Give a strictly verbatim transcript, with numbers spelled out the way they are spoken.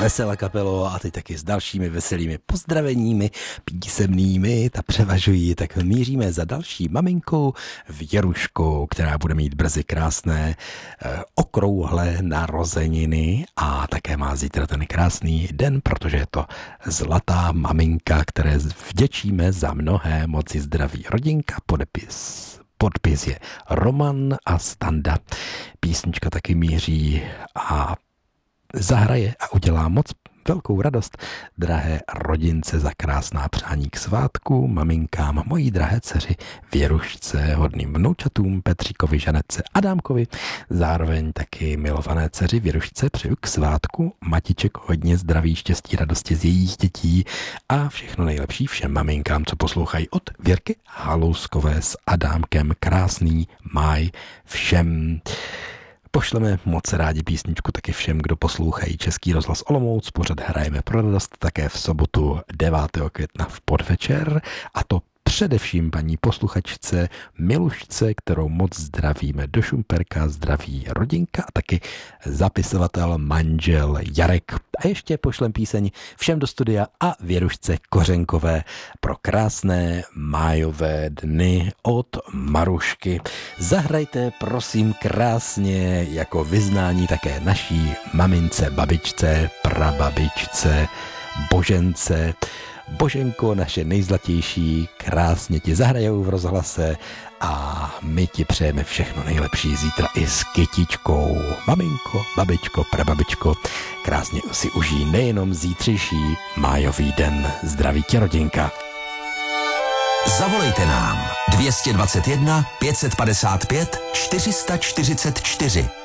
Veselá kapelo a teď taky s dalšími veselými pozdraveními písemnými, ta převažují, tak míříme za další maminkou Věruškou, která bude mít brzy krásné eh, okrouhlé narozeniny a také má zítra ten krásný den, protože je to zlatá maminka, které vděčíme za mnohé, moci zdraví rodinka, podepis. Podpis je Roman a Standa. Písnička taky míří a zahraje a udělá moc velkou radost drahé rodince za krásná přání k svátku, maminkám, mojí drahé dceři Věrušce, hodným vnoučatům Petříkovi, Žanetce, Adámkovi, zároveň taky milované dceři Věrušce přeju k svátku Matiček hodně zdraví, štěstí, radosti z jejich dětí a všechno nejlepší všem maminkám, co poslouchají od Věrky Halouskové s Adámkem. Krásný máj všem. Pošleme moc rádi písničku taky všem, kdo poslouchají Český rozhlas Olomouc. Pořad Hrajeme pro radost také v sobotu devátého května v podvečer a to především paní posluchačce Milušce, kterou moc zdravíme do Šumperka, zdraví rodinka a taky zapisovatel manžel Jarek. A ještě pošlem píseň všem do studia a Věrušce Kořenkové pro krásné májové dny od Marušky. Zahrajte prosím krásně jako vyznání také naší mamince, babičce, prababičce, Božence. Boženko, naše nejzlatější, krásně ti zahrajou v rozhlase a my ti přejeme všechno nejlepší zítra i s kytičkou. Maminko, babičko, prababičko, krásně si užij nejenom zítřejší májový den. Zdraví tě rodinka. Zavolejte nám dvě stě dvacet jedna pět set padesát pět čtyři sta čtyřicet čtyři.